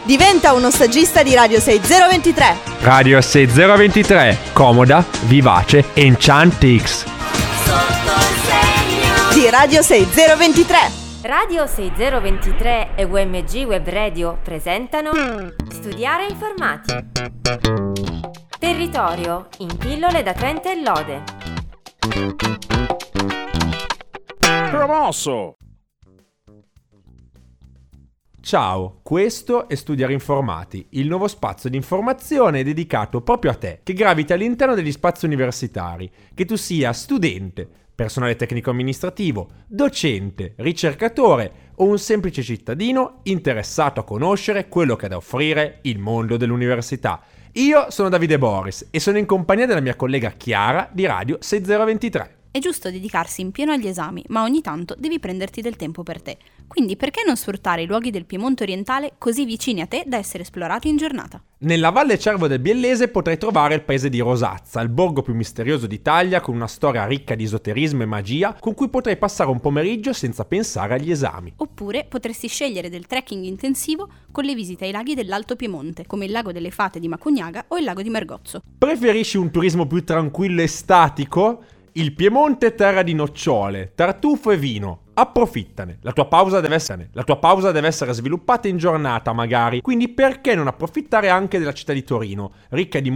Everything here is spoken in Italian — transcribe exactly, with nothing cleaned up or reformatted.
Diventa uno stagista di Radio sei zero due tre. Radio sei zero due tre, comoda, vivace, Enchantix. Sotto il segno Di Radio sei zero due tre. Radio sei zero due tre e U M G Web Radio presentano Studiare Informati. Territorio in pillole da Trento e Lode. Promosso! Ciao, questo è Studiare Informati, il nuovo spazio di informazione dedicato proprio a te, che gravita all'interno degli spazi universitari, che tu sia studente, personale tecnico-amministrativo, docente, ricercatore o un semplice cittadino interessato a conoscere quello che ha da offrire il mondo dell'università. Io sono Davide Boris e sono in compagnia della mia collega Chiara di Radio sei zero due tre. È giusto dedicarsi in pieno agli esami, ma ogni tanto devi prenderti del tempo per te. Quindi perché non sfruttare i luoghi del Piemonte orientale così vicini a te da essere esplorati in giornata? Nella Valle Cervo del Biellese potrai trovare il paese di Rosazza, il borgo più misterioso d'Italia con una storia ricca di esoterismo e magia con cui potrai passare un pomeriggio senza pensare agli esami. Oppure potresti scegliere del trekking intensivo con le visite ai laghi dell'Alto Piemonte, come il lago delle Fate di Macugnaga o il lago di Mergozzo. Preferisci un turismo più tranquillo e statico? Il Piemonte è terra di nocciole, tartufo e vino. Approfittane. La tua pausa deve essere, la tua pausa deve essere sviluppata in giornata magari, quindi perché non approfittare anche della città di Torino, ricca di